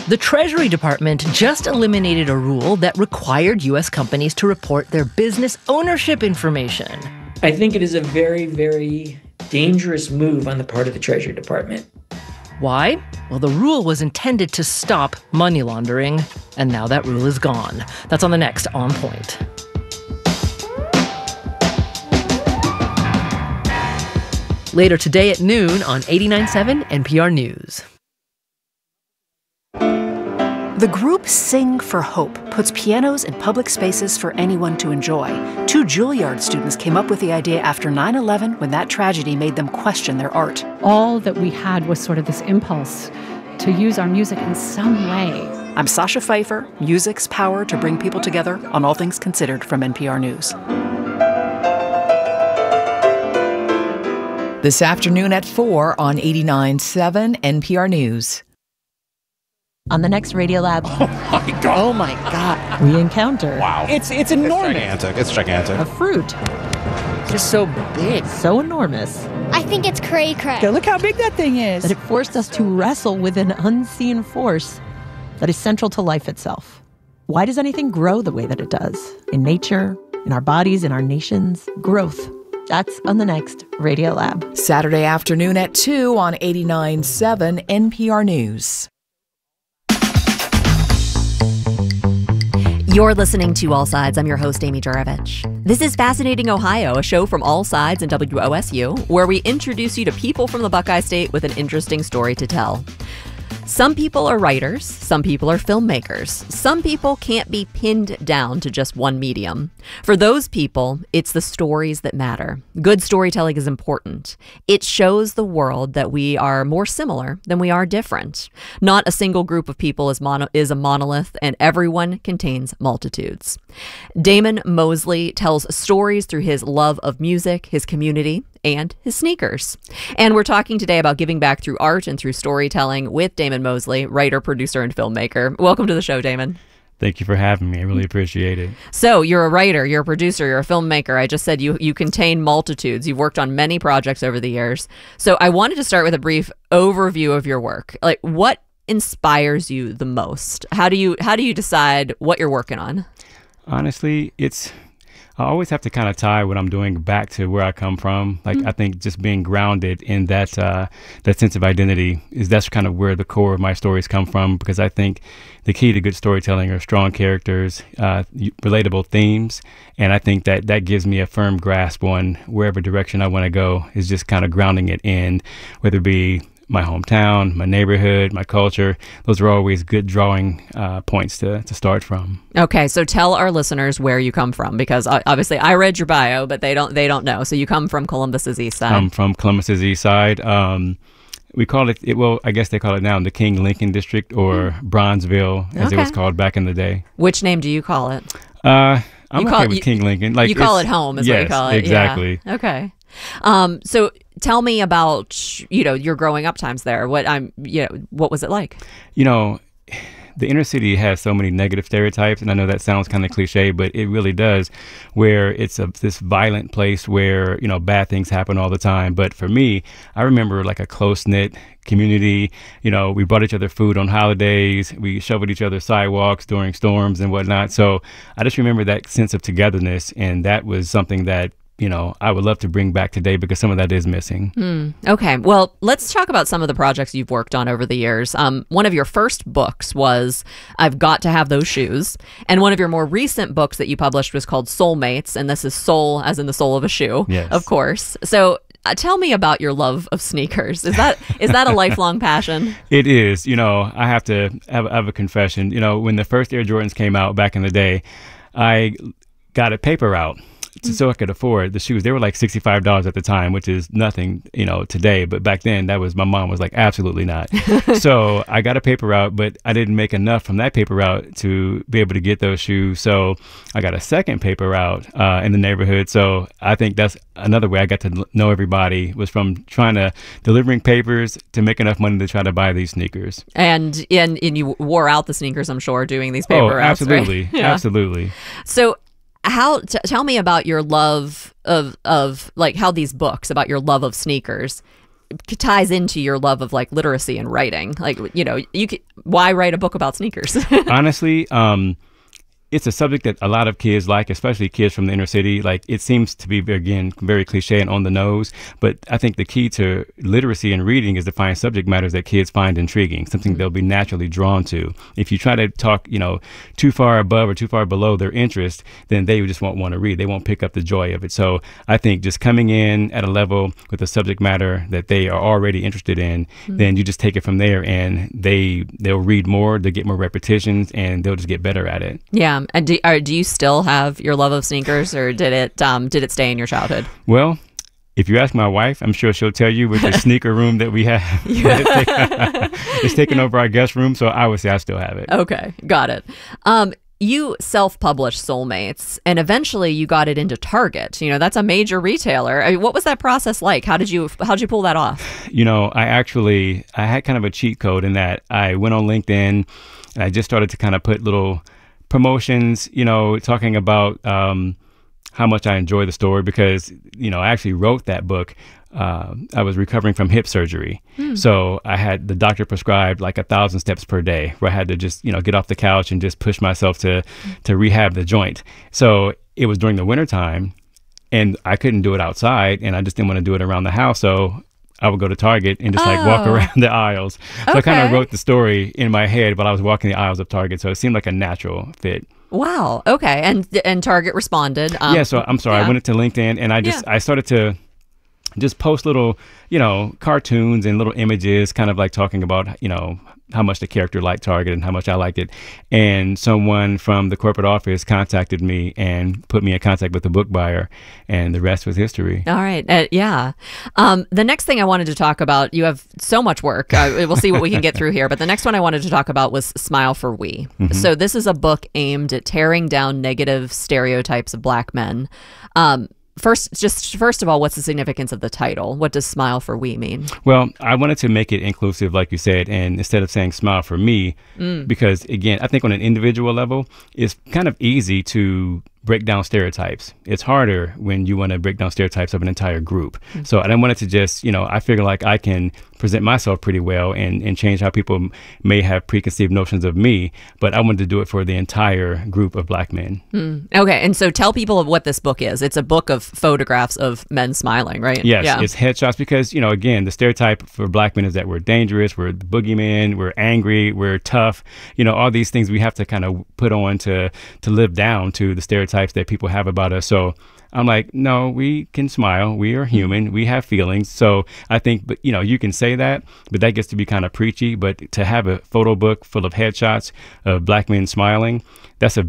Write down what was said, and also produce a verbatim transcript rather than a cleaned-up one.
The Treasury Department just eliminated a rule that required U S companies to report their business ownership information. I think it is a very, very dangerous move on the part of the Treasury Department. Why? Well, the rule was intended to stop money laundering, and now that rule is gone. That's on the next On Point. Later today at noon on eighty-nine point seven N P R News. The group Sing for Hope puts pianos in public spaces for anyone to enjoy. Two Juilliard students came up with the idea after nine eleven when that tragedy made them question their art. All that we had was sort of this impulse to use our music in some way. I'm Sasha Pfeiffer, music's power to bring people together on All Things Considered from N P R News. This afternoon at four on eighty-nine point seven N P R News. On the next Radiolab, oh my god! Oh my god! We encounter wow! It's it's enormous. It's gigantic. It's gigantic. A fruit. It's just so big, so enormous. I think it's cray cray. Look how big that thing is. That it forced us to wrestle with an unseen force that is central to life itself. Why does anything grow the way that it does? In nature, in our bodies, in our nations, growth. That's on the next Radiolab. Saturday afternoon at two on eighty-nine point seven N P R News. You're listening to All Sides. I'm your host, Amy Juravich. This is Fascinating Ohio, a show from All Sides and W O S U, where we introduce you to people from the Buckeye State with an interesting story to tell. Some people are writers, some people are filmmakers, some people can't be pinned down to just one medium. For those people, it's the stories that matter. Good storytelling is important. It shows the world that we are more similar than we are different. Not a single group of people is, mono- is a monolith, and everyone contains multitudes. Damon Mosley tells stories through his love of music, his community, and his sneakers. And we're talking today about giving back through art and through storytelling with Damon Mosley, writer, producer, and filmmaker. Welcome to the show, Damon. Thank you for having me. I really appreciate it. So you're a writer, you're a producer, you're a filmmaker. I just said you you contain multitudes. You've worked on many projects over the years. So I wanted to start with a brief overview of your work. Like, what inspires you the most? How do you how do you decide what you're working on? Honestly, it's I always have to kind of tie what I'm doing back to where I come from. Like, mm-hmm. I think just being grounded in that uh, that sense of identity is that's kind of where the core of my stories come from, because I think the key to good storytelling are strong characters, uh, relatable themes, and I think that that gives me a firm grasp on wherever direction I want to go is just kind of grounding it in, whether it be my hometown, my neighborhood, my culture. Those are always good drawing uh, points to, to start from. Okay, so tell our listeners where you come from, because obviously I read your bio, but they don't they don't know. So you come from Columbus's east side. I'm from Columbus's east side. Um, we call it, it, well, I guess they call it now the King Lincoln District, or mm. Bronzeville, as okay. it was called back in the day. Which name do you call it? Uh, I'm you okay call, with you, King Lincoln. Like, you call it home, is yes, what you call it. Exactly. Yeah. Okay. Um, so tell me about, you know, your growing up times there. What I'm, you know, what was it like? You know, the inner city has so many negative stereotypes, and I know that sounds kind of cliche, but it really does, where it's a this violent place where, you know, bad things happen all the time. But for me, I remember like a close-knit community. You know, we brought each other food on holidays. We shoveled each other's sidewalks during storms and whatnot. So I just remember that sense of togetherness, and that was something that, you know, I would love to bring back today, because some of that is missing. Mm, okay. Well, let's talk about some of the projects you've worked on over the years. Um, one of your first books was I've Got to Have Those Shoes. And one of your more recent books that you published was called Soulmates. And this is soul as in the soul of a shoe, yes. of course. So uh, tell me about your love of sneakers. Is that is that a lifelong passion? It is. You know, I have to have, have a confession. You know, when the first Air Jordans came out back in the day, I got a paper route. So I could afford the shoes. They were like sixty-five dollars at the time, which is nothing, you know, today. But back then, that was, my mom was like, absolutely not. So I got a paper route, but I didn't make enough from that paper route to be able to get those shoes. So I got a second paper route uh, in the neighborhood. So I think that's another way I got to know everybody, was from trying to, delivering papers to make enough money to try to buy these sneakers. And and, and you wore out the sneakers, I'm sure, doing these paper oh, routes, absolutely. right? Yeah. Absolutely. So How t- tell me about your love of of like how these books about your love of sneakers ties into your love of like literacy and writing. Like, you know, you could, why write a book about sneakers? Honestly, um, it's a subject that a lot of kids like, especially kids from the inner city. Like, it seems to be, again, very cliche and on the nose. But I think the key to literacy and reading is to find subject matters that kids find intriguing, something they'll be naturally drawn to. If you try to talk, you know, too far above or too far below their interest, then they just won't want to read. They won't pick up the joy of it. So I think just coming in at a level with a subject matter that they are already interested in, mm-hmm. then you just take it from there, and they, they'll read more, they'll get more repetitions, and they'll just get better at it. Yeah. And do, are, do you still have your love of sneakers, or did it um, did it stay in your childhood? Well, if you ask my wife, I'm sure she'll tell you with the sneaker room that we have, it's taken over our guest room. So I would say I still have it. Okay, got it. Um, you self-published Soulmates, and eventually you got it into Target. You know, that's a major retailer. I mean, what was that process like? How did you how did you pull that off? You know, I actually I had kind of a cheat code in that I went on LinkedIn and I just started to kind of put little promotions, you know, talking about um, how much I enjoy the story, because, you know, I actually wrote that book. Uh, I was recovering from hip surgery. Hmm. So I had the doctor prescribed like a thousand steps per day, where I had to just, you know, get off the couch and just push myself to, to rehab the joint. So it was during the wintertime, and I couldn't do it outside, and I just didn't want to do it around the house. So I would go to Target and just oh. like walk around the aisles. So okay. I kind of wrote the story in my head while I was walking the aisles of Target. So it seemed like a natural fit. Wow. Okay. And and Target responded. Um, yeah. So I'm sorry. Yeah. I went into LinkedIn and I just, yeah. I started to just post little, you know, cartoons and little images, kind of like talking about, you know, how much the character liked Target and how much I liked it. And someone from the corporate office contacted me and put me in contact with the book buyer, and the rest was history. All right. Uh, yeah. Um, the next thing I wanted to talk about, you have so much work. Uh, we'll see what we can get through here. But the next one I wanted to talk about was Smile for We. Mm-hmm. So this is a book aimed at tearing down negative stereotypes of Black men. Um, First, just first of all, what's the significance of the title? What does Smile for We mean? Well, I wanted to make it inclusive, like you said, and instead of saying smile for me, mm. because again, I think on an individual level, it's kind of easy to break down stereotypes. It's harder when you want to break down stereotypes of an entire group. Mm-hmm. So I didn't want it to just, you know, I figure like I can present myself pretty well and, and change how people m- may have preconceived notions of me, but I wanted to do it for the entire group of Black men. Mm. Okay. And so tell people what this book is. It's a book of photographs of men smiling, right? Yes. Yeah. It's headshots because, you know, again, the stereotype for Black men is that we're dangerous, we're the boogeymen, we're angry, we're tough, you know, all these things we have to kind of put on to, to live down to the stereotypes that people have about us. So I'm like, no, we can smile. We are human. We have feelings. So I think, but you know, you can say that, but that gets to be kind of preachy. But to have a photo book full of headshots of Black men smiling, that's a